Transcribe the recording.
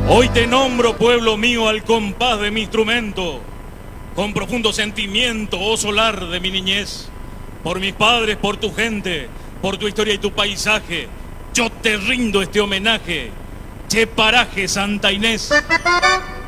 Hoy te nombro, pueblo mío, al compás de mi instrumento, con profundo sentimiento, oh solar de mi niñez. Por mis padres, por tu gente, por tu historia y tu paisaje, yo te rindo este homenaje. Che paraje, Santa Inés.